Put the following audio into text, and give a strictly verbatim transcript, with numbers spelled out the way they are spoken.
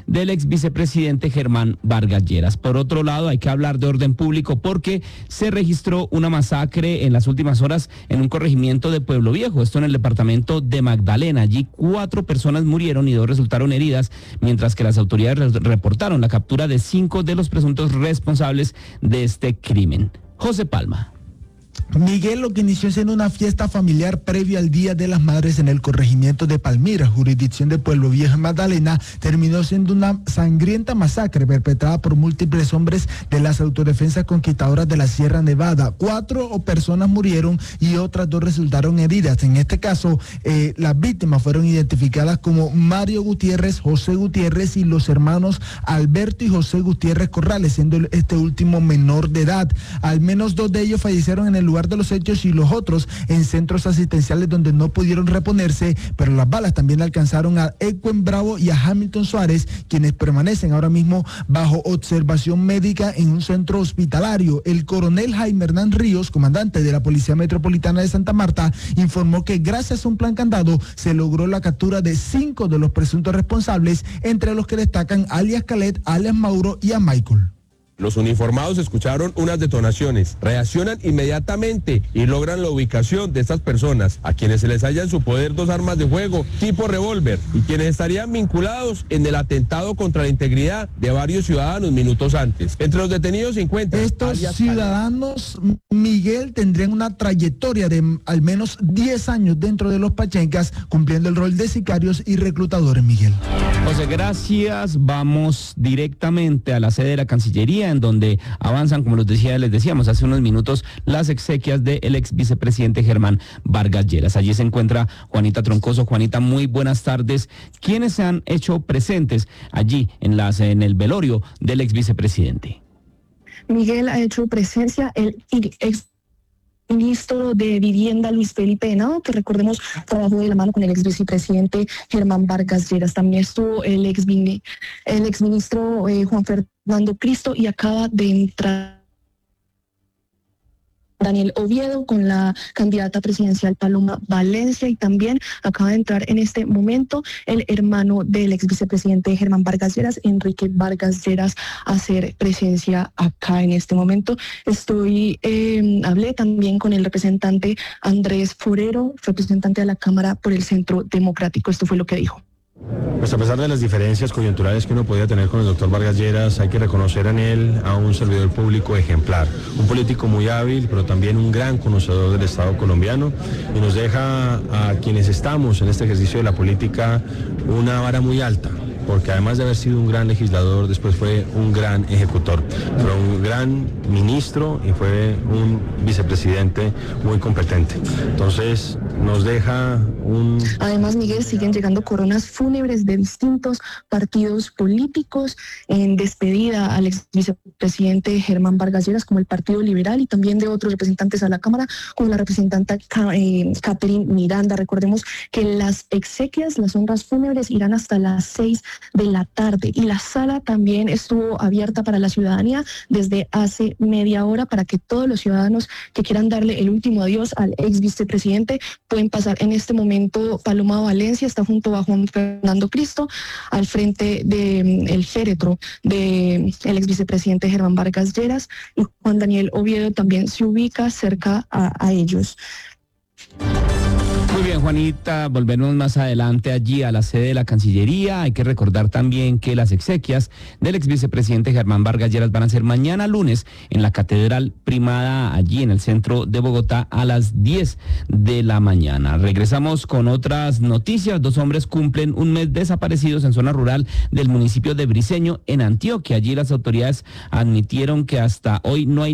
del ex vicepresidente Germán Vargas Lleras. Por otro lado, hay que hablar de orden público porque se registró una masacre en las últimas horas en un corregimiento de Pueblo Viejo, esto en el departamento de Magdalena. Allí cuatro personas murieron y dos resultaron heridas, mientras que las autoridades reportaron la captura de cinco de los presuntos responsables de este crimen. José Palma. Miguel, lo que inició siendo una fiesta familiar previo al Día de las Madres en el corregimiento de Palmira, jurisdicción de Pueblo Viejo en Magdalena, terminó siendo una sangrienta masacre perpetrada por múltiples hombres de las autodefensas conquistadoras de la Sierra Nevada. Cuatro personas murieron y otras dos resultaron heridas. En este caso, eh, las víctimas fueron identificadas como Mario Gutiérrez, José Gutiérrez y los hermanos Alberto y José Gutiérrez Corrales, siendo este último menor de edad. Al menos dos de ellos fallecieron en el lugar de los hechos y los otros en centros asistenciales donde no pudieron reponerse, pero las balas también alcanzaron a Equen Bravo y a Hamilton Suárez, quienes permanecen ahora mismo bajo observación médica en un centro hospitalario. El coronel Jaime Hernán Ríos, comandante de la Policía Metropolitana de Santa Marta, informó que gracias a un plan candado se logró la captura de cinco de los presuntos responsables, entre los que destacan alias Calet, alias Mauro y a Michael. Los uniformados escucharon unas detonaciones, reaccionan inmediatamente y logran la ubicación de estas personas, a quienes se les halla en su poder dos armas de fuego tipo revólver y quienes estarían vinculados en el atentado contra la integridad de varios ciudadanos minutos antes. Entre los detenidos se encuentran... Estos ciudadanos, Miguel, tendrían una trayectoria de al menos diez años dentro de los Pachencas, cumpliendo el rol de sicarios y reclutadores, Miguel. José, gracias. Vamos directamente a la sede de la Cancillería, en donde avanzan, como les decía, les decíamos hace unos minutos, las exequias del ex vicepresidente Germán Vargas Lleras. Allí se encuentra Juanita Troncoso. Juanita, muy buenas tardes. ¿Quiénes se han hecho presentes allí en, las, en el velorio del ex vicepresidente? Miguel, ha hecho presencia el ex ministro de Vivienda, Luis Felipe Henao, que recordemos trabajó de la mano con el ex vicepresidente Germán Vargas Lleras. También estuvo el ex, el ex ministro eh, Juan Fernando Cristo, y acaba de entrar Daniel Oviedo con la candidata presidencial Paloma Valencia, y también acaba de entrar en este momento el hermano del ex vicepresidente Germán Vargas Lleras, Enrique Vargas Lleras, a hacer presencia acá en este momento. Estoy, eh, hablé también con el representante Andrés Forero, representante de la Cámara por el Centro Democrático. Esto fue lo que dijo. Pues a pesar de las diferencias coyunturales que uno podía tener con el doctor Vargas Lleras, hay que reconocer en él a un servidor público ejemplar, un político muy hábil, pero también un gran conocedor del Estado colombiano, y nos deja a quienes estamos en este ejercicio de la política una vara muy alta, porque además de haber sido un gran legislador, después fue un gran ejecutor, fue un gran ministro y fue un vicepresidente muy competente. Entonces nos deja un... Además, Miguel, siguen llegando coronas fúnebres de distintos partidos políticos en despedida al ex vicepresidente Germán Vargas Lleras, como el Partido Liberal, y también de otros representantes a la Cámara, como la representante eh, Catherine Miranda. Recordemos que las exequias, las honras fúnebres, irán hasta las seis de la tarde, y la sala también estuvo abierta para la ciudadanía desde hace media hora, para que todos los ciudadanos que quieran darle el último adiós al ex vicepresidente pueden pasar. En este momento Paloma Valencia está junto a Juan Fernando Cristo al frente del um, féretro del de ex vicepresidente Germán Vargas Lleras, y Juan Daniel Oviedo también se ubica cerca a, a ellos. Muy bien, Juanita, volveremos más adelante allí a la sede de la Cancillería. Hay que recordar también que las exequias del ex vicepresidente Germán Vargas Lleras van a ser mañana lunes en la Catedral Primada, allí en el centro de Bogotá, a las diez de la mañana. Regresamos con otras noticias. Dos hombres cumplen un mes desaparecidos en zona rural del municipio de Briceño, en Antioquia. Allí las autoridades admitieron que hasta hoy no hay